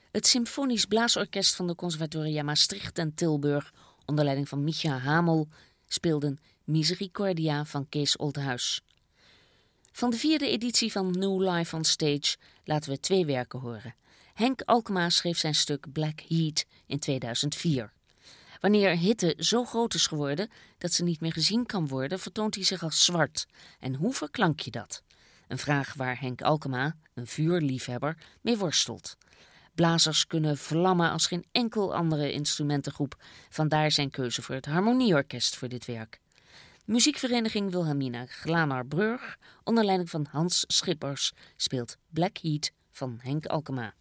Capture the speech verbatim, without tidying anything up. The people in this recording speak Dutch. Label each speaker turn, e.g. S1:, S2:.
S1: Het Symfonisch Blaasorkest van de Conservatoria Maastricht en Tilburg, onder leiding van Micha Hamel, speelden Misericordia van Kees Olthuis. Van de vierde editie van New Life on Stage laten we twee werken horen. Henk Alkema schreef zijn stuk Black Heat in tweeduizend vier. Wanneer hitte zo groot is geworden dat ze niet meer gezien kan worden, vertoont hij zich als zwart. En hoe verklank je dat? Een vraag waar Henk Alkema, een vuurliefhebber, mee worstelt. Blazers kunnen vlammen als geen enkel andere instrumentengroep. Vandaar zijn keuze voor het Harmonieorkest voor dit werk. Muziekvereniging Wilhelmina Glaner-Brug, onder leiding van Hans Schippers, speelt Black Heat van Henk Alkema.